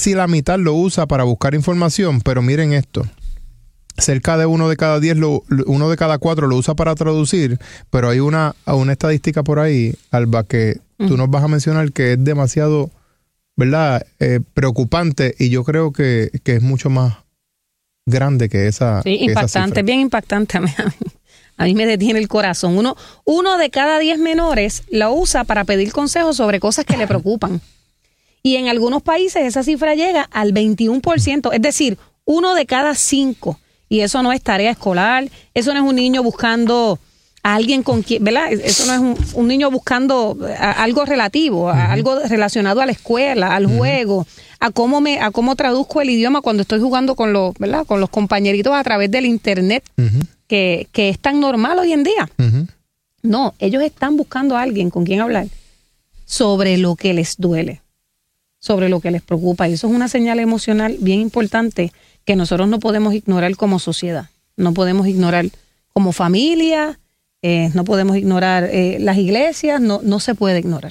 casi la mitad lo usa para buscar información, pero miren esto. Cerca de 1 de cada 10, 1 de cada 4 lo usa para traducir, pero hay una estadística por ahí, Alba, que tú nos vas a mencionar que es demasiado, ¿verdad? Preocupante, y yo creo que es mucho más grande que esa. Sí, impactante, bien impactante. A mí me detiene el corazón. Uno de cada 10 menores lo usa para pedir consejos sobre cosas que le preocupan. Y en algunos países esa cifra llega al 21%, es decir, 1 de cada 5. Y eso no es tarea escolar, eso no es un niño buscando a alguien con quien, ¿verdad? Eso no es un niño buscando algo relativo, algo relacionado a la escuela, al juego, a cómo traduzco el idioma cuando estoy jugando con los, ¿verdad? Con los compañeritos a través del internet, que es tan normal hoy en día. No, ellos están buscando a alguien con quien hablar sobre lo que les duele, sobre lo que les preocupa. Y eso es una señal emocional bien importante que nosotros no podemos ignorar como sociedad, no podemos ignorar como familia, no podemos ignorar las iglesias, no se puede ignorar.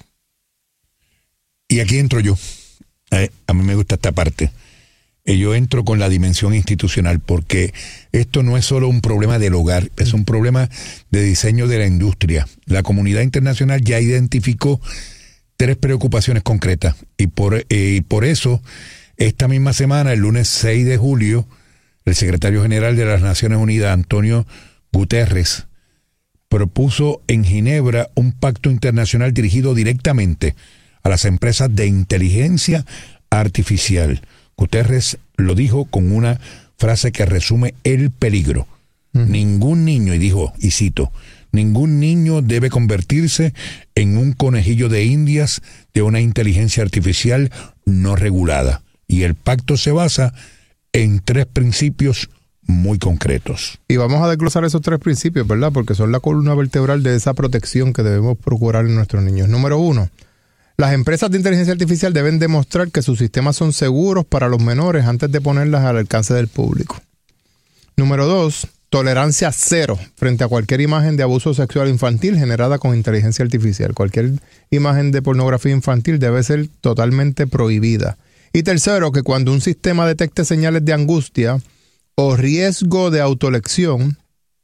Y aquí entro yo. A mí me gusta esta parte. Yo entro con la dimensión institucional, porque esto no es solo un problema del hogar, es un problema de diseño de la industria. La comunidad internacional ya identificó 3 preocupaciones concretas, y por eso esta misma semana, el lunes 6 de julio, el secretario general de las Naciones Unidas, Antonio Guterres, propuso en Ginebra un pacto internacional dirigido directamente a las empresas de inteligencia artificial. Guterres lo dijo con una frase que resume el peligro. Ningún niño, y dijo, y cito, ningún niño debe convertirse en un conejillo de indias de una inteligencia artificial no regulada. Y el pacto se basa en 3 principios muy concretos. Y vamos a desglosar esos 3 principios, ¿verdad? Porque son la columna vertebral de esa protección que debemos procurar en nuestros niños. Número 1, las empresas de inteligencia artificial deben demostrar que sus sistemas son seguros para los menores antes de ponerlas al alcance del público. Número 2, tolerancia 0 frente a cualquier imagen de abuso sexual infantil generada con inteligencia artificial. Cualquier imagen de pornografía infantil debe ser totalmente prohibida. Y tercero, que cuando un sistema detecte señales de angustia o riesgo de autolesión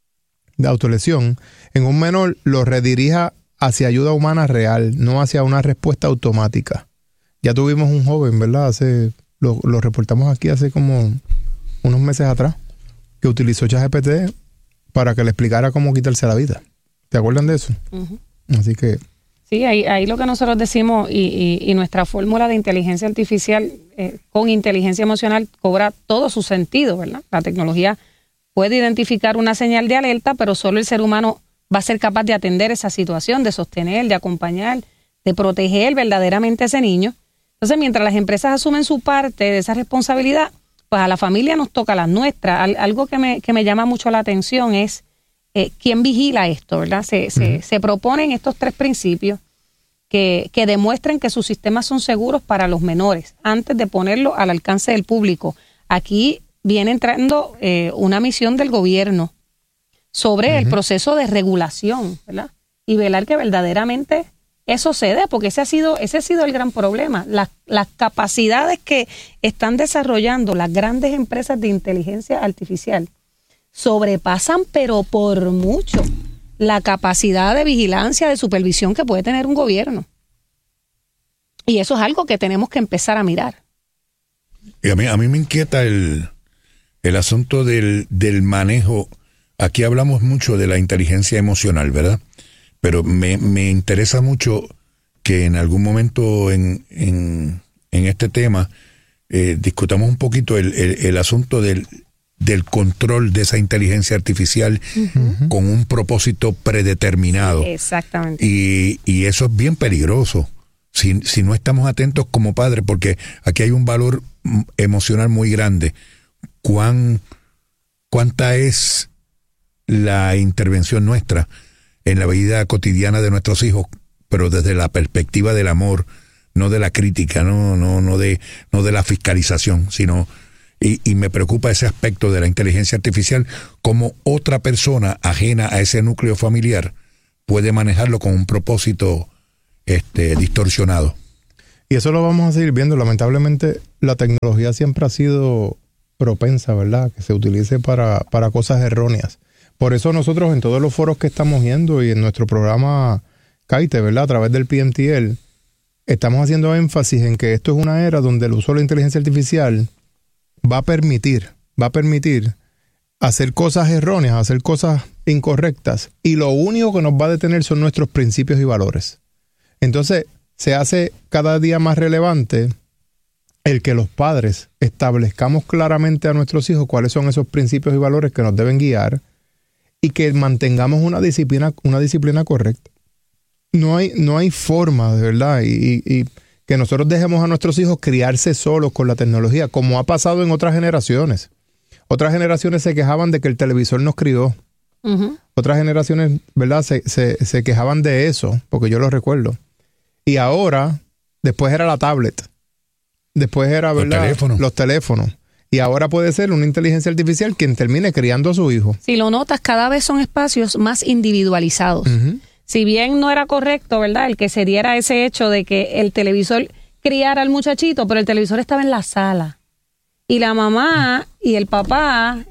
en un menor, lo redirija hacia ayuda humana real, no hacia una respuesta automática. Ya tuvimos un joven, ¿verdad? Lo reportamos aquí hace como unos meses atrás, que utilizó ChatGPT para que le explicara cómo quitarse la vida. ¿Te acuerdan de eso? Así que... Sí, ahí lo que nosotros decimos y nuestra fórmula de inteligencia artificial con inteligencia emocional cobra todo su sentido, ¿verdad? La tecnología puede identificar una señal de alerta, pero solo el ser humano va a ser capaz de atender esa situación, de sostener, de acompañar, de proteger verdaderamente a ese niño. Entonces, mientras las empresas asumen su parte de esa responsabilidad, pues a la familia nos toca la nuestra. Algo que me llama mucho la atención es quién vigila esto, ¿verdad? Se proponen estos 3 principios que demuestren que sus sistemas son seguros para los menores antes de ponerlo al alcance del público. Aquí viene entrando una misión del gobierno sobre el proceso de regulación, ¿verdad? Y velar que verdaderamente eso se dé, porque ese ha sido el gran problema. Las capacidades que están desarrollando las grandes empresas de inteligencia artificial sobrepasan, pero por mucho, la capacidad de vigilancia, de supervisión que puede tener un gobierno. Y eso es algo que tenemos que empezar a mirar. Y a mí me inquieta el asunto del manejo. Aquí hablamos mucho de la inteligencia emocional, ¿verdad? Pero me interesa mucho que en algún momento en este tema discutamos un poquito el asunto del control de esa inteligencia artificial con un propósito predeterminado. Exactamente. Y eso es bien peligroso si no estamos atentos como padres, porque aquí hay un valor emocional muy grande. ¿Cuánta es la intervención nuestra en la vida cotidiana de nuestros hijos, pero desde la perspectiva del amor, no de la crítica, no de la fiscalización, sino... Y me preocupa ese aspecto de la inteligencia artificial, cómo otra persona ajena a ese núcleo familiar puede manejarlo con un propósito distorsionado. Y eso lo vamos a seguir viendo. Lamentablemente, la tecnología siempre ha sido propensa, ¿verdad? Que se utilice para cosas erróneas. Por eso nosotros en todos los foros que estamos yendo y en nuestro programa CAITE, ¿verdad? A través del PMTL, estamos haciendo énfasis en que esto es una era donde el uso de la inteligencia artificial va a permitir hacer cosas erróneas, hacer cosas incorrectas, y lo único que nos va a detener son nuestros principios y valores. Entonces, se hace cada día más relevante el que los padres establezcamos claramente a nuestros hijos cuáles son esos principios y valores que nos deben guiar y que mantengamos una disciplina correcta. No hay forma, de verdad, y que nosotros dejemos a nuestros hijos criarse solos con la tecnología, como ha pasado en otras generaciones. Otras generaciones se quejaban de que el televisor nos crió. Uh-huh. Otras generaciones, ¿verdad?, se quejaban de eso, porque yo lo recuerdo. Y ahora, después era la tablet. Después era, ¿verdad?, los teléfonos. Y ahora puede ser una inteligencia artificial quien termine criando a su hijo. Si lo notas, cada vez son espacios más individualizados. Uh-huh. Si bien no era correcto, ¿verdad?, el que se diera ese hecho de que el televisor criara al muchachito, pero el televisor estaba en la sala. Y la mamá y el papá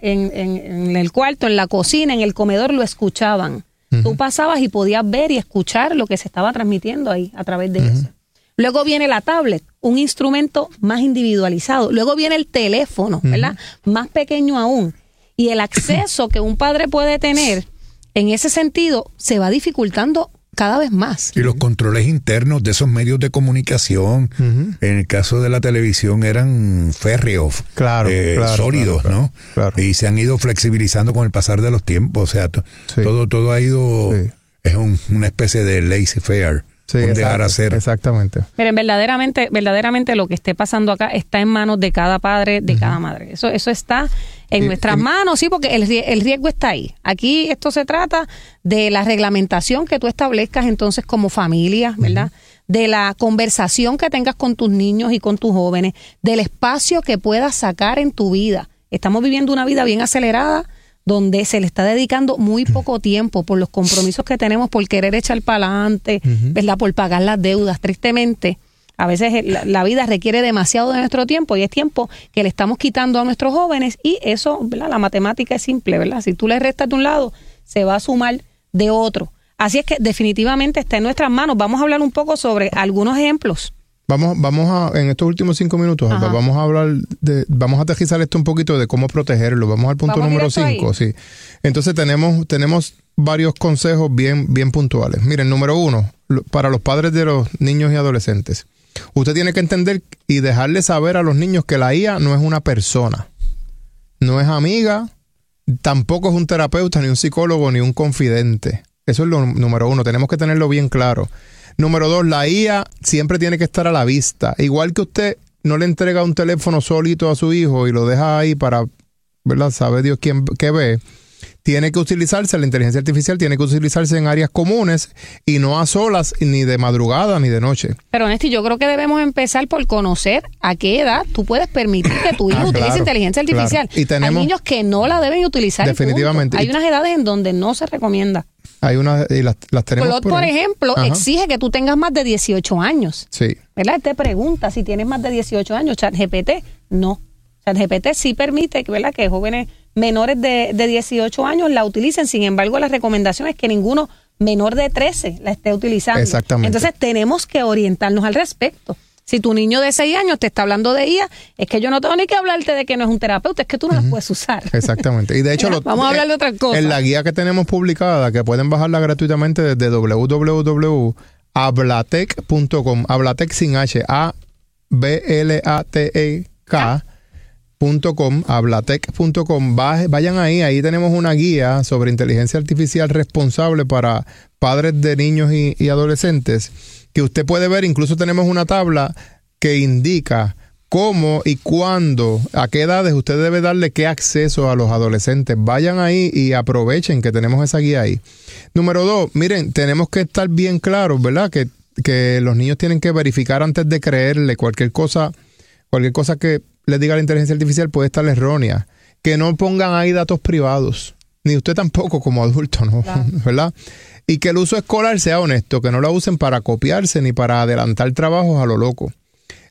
en el cuarto, en la cocina, en el comedor lo escuchaban. Uh-huh. Tú pasabas y podías ver y escuchar lo que se estaba transmitiendo ahí a través de eso. Luego viene la tablet, un instrumento más individualizado. Luego viene el teléfono, ¿verdad? Más pequeño aún. Y el acceso que un padre puede tener en ese sentido se va dificultando cada vez más. Y los controles internos de esos medios de comunicación, en el caso de la televisión, eran férreos, sólidos, ¿no? Claro. Y se han ido flexibilizando con el pasar de los tiempos. O sea, todo ha ido, es una especie de laissez-faire. Sí, dejar hacer. Exactamente. Miren, verdaderamente lo que esté pasando acá está en manos de cada padre, de cada madre. Eso está en nuestras manos, sí, porque el riesgo está ahí. Aquí esto se trata de la reglamentación que tú establezcas entonces como familia, ¿verdad? De la conversación que tengas con tus niños y con tus jóvenes, del espacio que puedas sacar en tu vida. Estamos viviendo una vida bien acelerada, donde se le está dedicando muy poco tiempo por los compromisos que tenemos, por querer echar para adelante, ¿verdad?, por pagar las deudas. Tristemente, a veces la vida requiere demasiado de nuestro tiempo y es tiempo que le estamos quitando a nuestros jóvenes, y eso, ¿verdad?, la matemática es simple, ¿verdad? Si tú le restas de un lado, se va a sumar de otro. Así es que definitivamente está en nuestras manos. Vamos a hablar un poco sobre algunos ejemplos. Vamos a, en estos últimos 5 minutos, Alba, vamos a aterrizar esto un poquito de cómo protegerlo. Vamos al punto número 5, sí. Entonces tenemos varios consejos bien puntuales. Miren, número 1, para los padres de los niños y adolescentes. Usted tiene que entender y dejarle saber a los niños que la IA no es una persona. No es amiga, tampoco es un terapeuta, ni un psicólogo, ni un confidente. Eso es lo número 1, tenemos que tenerlo bien claro. Número 2, la IA siempre tiene que estar a la vista. Igual que usted no le entrega un teléfono solito a su hijo y lo deja ahí para, ¿verdad?, sabe Dios qué ve. Tiene que utilizarse, la inteligencia artificial tiene que utilizarse en áreas comunes y no a solas, ni de madrugada, ni de noche. Pero, Néstor, yo creo que debemos empezar por conocer a qué edad tú pudes permitir que tu hijo utilice inteligencia artificial. Claro. Hay niños que no la deben utilizar. Definitivamente. Hay unas edades en donde no se recomienda. Hay unas, y las tenemos por ejemplo, exige que tú tengas más de 18 años. Sí. ¿Verdad? Te pregunta si tienes más de 18 años. ChatGPT, no. ChatGPT sí permite, ¿verdad?, que jóvenes menores de 18 años la utilicen. Sin embargo, la recomendación es que ninguno menor de 13 la esté utilizando. Exactamente. Entonces, tenemos que orientarnos al respecto. Si tu niño de 6 años te está hablando de IA, es que yo no tengo ni que hablarte de que no es un terapeuta, es que tú no las puedes usar. Exactamente. Y de hecho, vamos a hablar de otra cosa. En la guía que tenemos publicada, que pueden bajarla gratuitamente desde www.ablatec.com, Ablatec sin H, ablatec.com, ablatec.com. Vayan ahí tenemos una guía sobre inteligencia artificial responsable para padres de niños y adolescentes, que usted puede ver. Incluso tenemos una tabla que indica cómo y cuándo, a qué edades usted debe darle qué acceso a los adolescentes. Vayan ahí y aprovechen que tenemos esa guía ahí. Número 2, miren, tenemos que estar bien claros, ¿verdad?, que los niños tienen que verificar antes de creerle. Cualquier cosa que les diga la inteligencia artificial puede estar errónea. Que no pongan ahí datos privados, ni usted tampoco como adulto, ¿no? Claro. ¿Verdad? Y que el uso escolar sea honesto, que no lo usen para copiarse ni para adelantar trabajos a lo loco.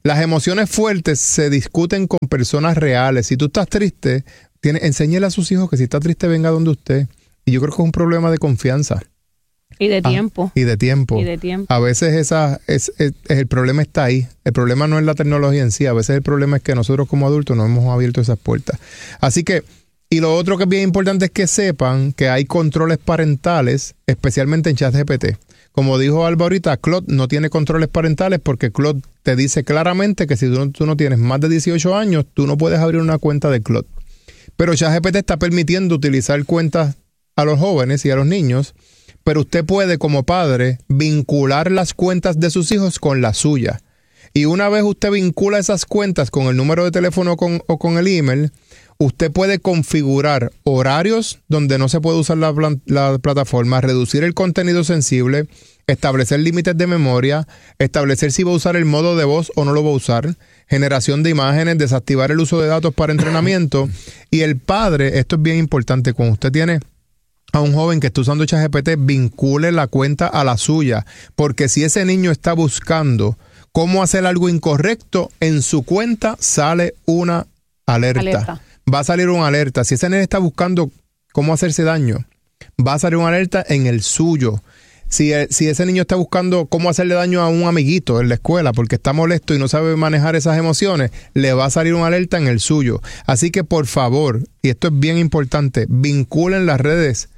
Las emociones fuertes se discuten con personas reales. Si tú estás triste, enséñele a sus hijos que si está triste venga donde usted. Y yo creo que es un problema de confianza. Y de tiempo. Y de tiempo. A veces el problema está ahí. El problema no es la tecnología en sí. A veces el problema es que nosotros como adultos no hemos abierto esas puertas. Así que, y lo otro que es bien importante es que sepan que hay controles parentales, especialmente en ChatGPT. Como dijo Alba ahorita, Claude no tiene controles parentales porque Claude te dice claramente que si tú no tienes más de 18 años, tú no puedes abrir una cuenta de Claude. Pero ChatGPT está permitiendo utilizar cuentas a los jóvenes y a los niños, pero usted puede como padre vincular las cuentas de sus hijos con la suya. Y una vez usted vincula esas cuentas con el número de teléfono o con el email, usted puede configurar horarios donde no se puede usar la plataforma, reducir el contenido sensible, establecer límites de memoria, establecer si va a usar el modo de voz o no lo va a usar, generación de imágenes, desactivar el uso de datos para entrenamiento. Y el padre, esto es bien importante, cuando usted tiene a un joven que está usando ChatGPT, vincule la cuenta a la suya, porque si ese niño está buscando cómo hacer algo incorrecto, en su cuenta sale una alerta. Va a salir una alerta. Si ese nene está buscando cómo hacerse daño, va a salir una alerta en el suyo. Si ese niño está buscando cómo hacerle daño a un amiguito en la escuela porque está molesto y no sabe manejar esas emociones, le va a salir una alerta en el suyo. Así que por favor, y esto es bien importante, vinculen las redes,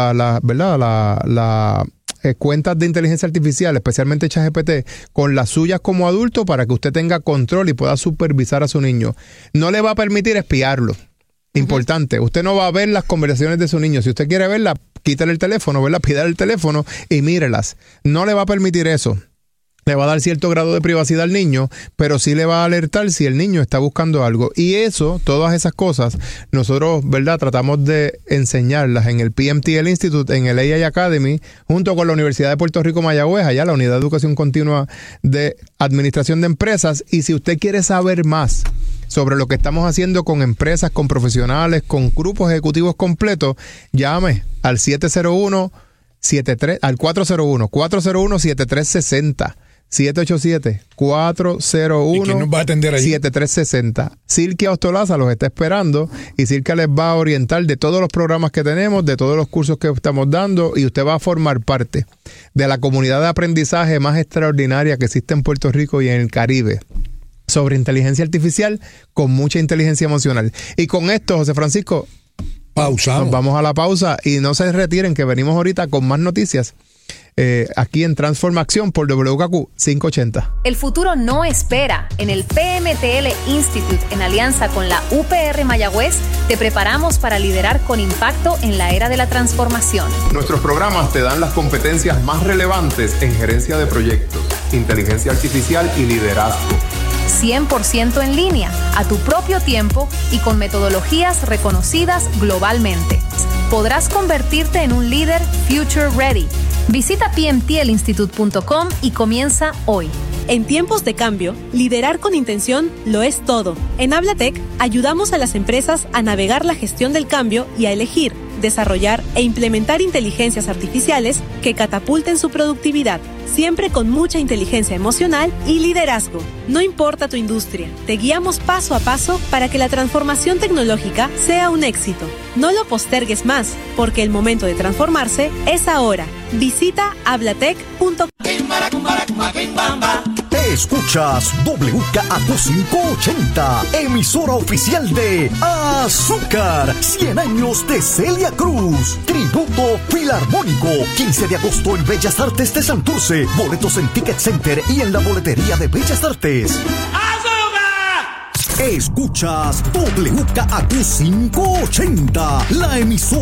cuentas de inteligencia artificial, especialmente ChatGPT, con las suyas como adulto para que usted tenga control y pueda supervisar a su niño. No le va a permitir espiarlo. Importante, usted no va a ver las conversaciones de su niño. Si usted quiere verlas, quítale el teléfono, pídale el teléfono y mírelas. No le va a permitir eso. Le va a dar cierto grado de privacidad al niño, pero sí le va a alertar si el niño está buscando algo. Y eso, todas esas cosas, nosotros, ¿verdad?, tratamos de enseñarlas en el PMTL Institute, en el AI Academy, junto con la Universidad de Puerto Rico Mayagüez, allá la Unidad de Educación Continua de Administración de Empresas. Y si usted quiere saber más sobre lo que estamos haciendo con empresas, con profesionales, con grupos ejecutivos completos, llame al 401-7360. 787-401-7360. Silkia Ostolaza los está esperando y Silkia les va a orientar de todos los programas que tenemos, de todos los cursos que estamos dando, y usted va a formar parte de la comunidad de aprendizaje más extraordinaria que existe en Puerto Rico y en el Caribe sobre inteligencia artificial con mucha inteligencia emocional. Y con esto, José Francisco, pausamos. Nos vamos a la pausa y no se retiren, que venimos ahorita con más noticias. Aquí en Transforma Acción por WKQ 580. El futuro no espera. En el PMTL Institute, en alianza con la UPR Mayagüez, te preparamos para liderar con impacto en la era de la transformación. Nuestros programas te dan las competencias más relevantes en gerencia de proyectos, inteligencia artificial y liderazgo. 100% en línea, a tu propio tiempo y con metodologías reconocidas globalmente. Podrás convertirte en un líder future ready. Visita pmtlinstitute.com y comienza hoy. En tiempos de cambio, liderar con intención lo es todo. En Hablatec ayudamos a las empresas a navegar la gestión del cambio y a elegir, desarrollar e implementar inteligencias artificiales que catapulten su productividad, siempre con mucha inteligencia emocional y liderazgo. No importa tu industria, te guiamos paso a paso para que la transformación tecnológica sea un éxito. No lo postergues más, porque el momento de transformarse es ahora. Visita hablatec.com. Escuchas WKQ 580, emisora oficial de Azúcar, 100 años de Celia Cruz, tributo filarmónico, 15 de agosto en Bellas Artes de Santurce, boletos en Ticket Center y en la boletería de Bellas Artes. ¡Azúcar! Escuchas WKQ 580, la emisora